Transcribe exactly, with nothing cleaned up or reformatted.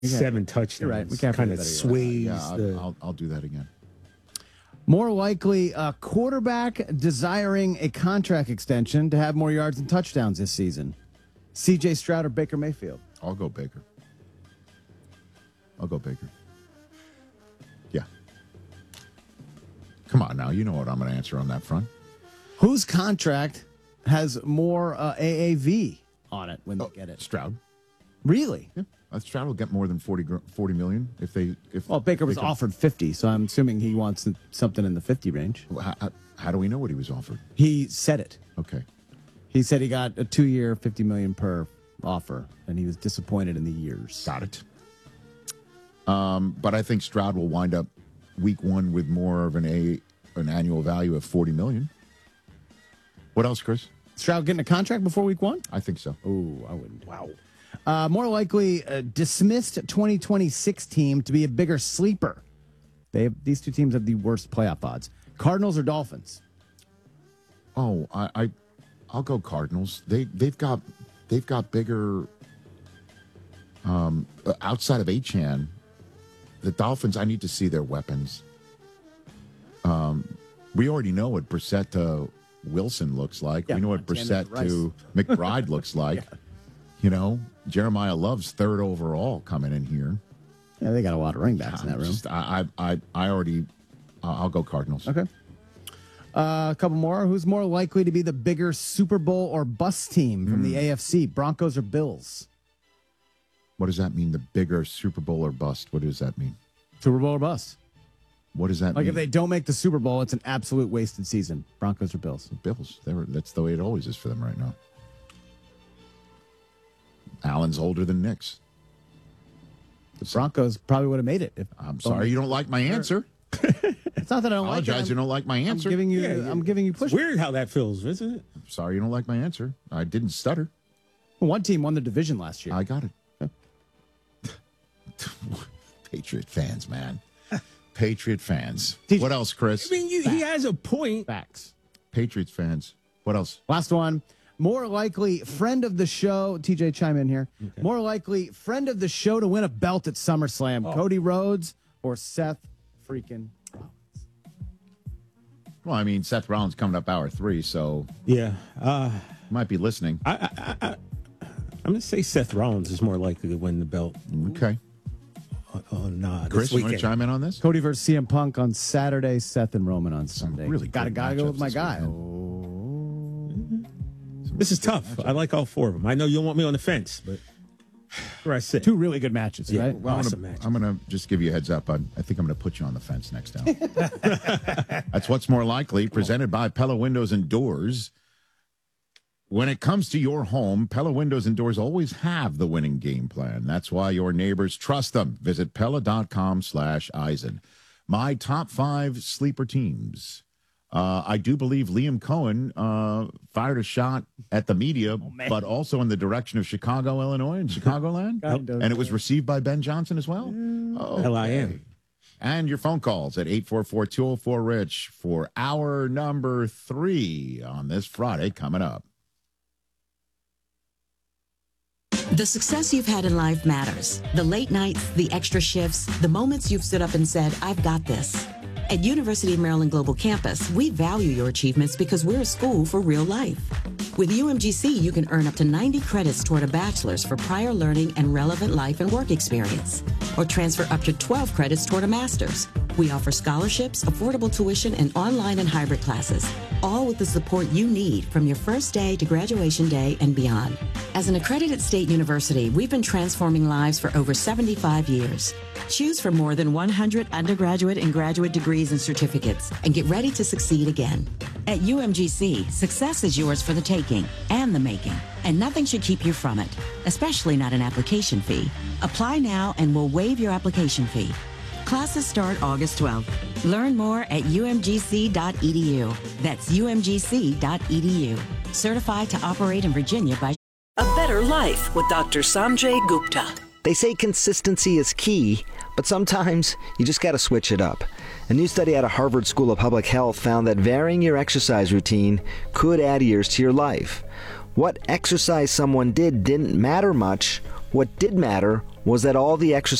seven touchdowns. You're right. We can't kind play of better. sways Yeah, I'll, the. I'll, I'll do that again. More likely, a quarterback desiring a contract extension to have more yards and touchdowns this season. C J Stroud or Baker Mayfield? I'll go Baker. I'll go Baker. Yeah. Come on now. You know what I'm going to answer on that front. Whose contract has more uh, A A V on it when they Oh, get it? Stroud. Really? Yeah. Uh, Stroud will get more than forty, gr- forty million if they. If Well, Baker was they can- offered fifty, so I'm assuming he wants something in the fifty range. How, how, how do we know what he was offered? He said it. Okay. He said he got a two-year, fifty million per offer, and he was disappointed in the years. Got it. Um, but I think Stroud will wind up week one with more of an a an annual value of forty million. What else, Chris? Stroud getting a contract before week one? I think so. Ooh, I wouldn't. Wow. Uh, more likely, a dismissed twenty twenty-six team to be a bigger sleeper. They have, these two teams have the worst playoff odds. Cardinals or Dolphins? Oh, I, I I'll go Cardinals. They they've got they've got bigger. Um, outside of Achane, the Dolphins. I need to see their weapons. Um, we already know what Brissett to Wilson looks like. Yeah, we know what Montana Brissett to McBride looks like. Yeah. You know, Jeremiah Love's third overall coming in here. Yeah, they got a lot of running backs in that room. Just, I, I, I, I already. Uh, I'll go Cardinals. Okay. Uh, a couple more. Who's more likely to be the bigger Super Bowl or bust team from mm. the A F C? Broncos or Bills? What does that mean? The bigger Super Bowl or bust? What does that mean? Super Bowl or bust. What does that like mean? Like if they don't make the Super Bowl, it's an absolute wasted season. Broncos or Bills? Bills. They were, that's the way it always is for them right now. Allen's older than Knicks. The Broncos probably would have made it. If I'm sorry you don't like my answer. It's not that I don't I apologize like it. you don't like my answer. I'm giving you. Yeah, yeah. I'm giving you push. It's weird how that feels, isn't it? I'm sorry you don't like my answer. I didn't stutter. One team won the division last year. I got it. Patriot fans, man. Patriot fans. Did what you, else, Chris? I mean, you, he has a point. Facts. Patriots fans. What else? Last one. More likely, friend of the show. T J, chime in here. Okay. More likely, friend of the show to win a belt at SummerSlam. Oh. Cody Rhodes or Seth freaking Rollins? Well, I mean, Seth Rollins coming up hour three, so yeah, uh, might be listening. I, I, I, I'm going to say Seth Rollins is more likely to win the belt. Okay. On uh, Chris, this you want to chime in on this? Cody versus C M Punk on Saturday. Seth and Roman on Sunday. Really, gotta gotta go with my guy. Oh. This is tough. I like all four of them. I know you don't want me on the fence, but where I sit, two really good matches. Yeah, right? Well, awesome I'm matches. going to just give you a heads up. I, I think I'm going to put you on the fence next time. That's what's more likely. Presented by Pella Windows and Doors. When it comes to your home, Pella Windows and Doors always have the winning game plan. That's why your neighbors trust them. Visit Pella.com slash Eisen. My top five sleeper teams. Uh, I do believe Liam Cohen uh, fired a shot at the media, oh, but also in the direction of Chicago, Illinois, and Chicagoland. And it was received by Ben Johnson as well. Oh, L I am. And your phone calls at eight four four, two oh four, RICH for hour number three on this Friday coming up. The success you've had in life matters. The late nights, the extra shifts, the moments you've stood up and said, I've got this. At University of Maryland Global Campus, we value your achievements because we're a school for real life. With U M G C, you can earn up to ninety credits toward a bachelor's for prior learning and relevant life and work experience, or transfer up to twelve credits toward a master's. We offer scholarships, affordable tuition, and online and hybrid classes, all with the support you need from your first day to graduation day and beyond. As an accredited state university, we've been transforming lives for over seventy-five years. Choose from more than one hundred undergraduate and graduate degrees and certificates, and get ready to succeed again. At U M G C, success is yours for the taking and the making, and nothing should keep you from it, especially not an application fee. Apply now and we'll waive your application fee. Classes start August twelfth. Learn more at U M G C dot E D U. That's U M G C dot E D U. Certified to operate in Virginia by... A Better Life with Doctor Sanjay Gupta. They say consistency is key, but sometimes you just got to switch it up. A new study out of Harvard School of Public Health found that varying your exercise routine could add years to your life. What exercise someone did didn't matter much What did matter was that all the exercise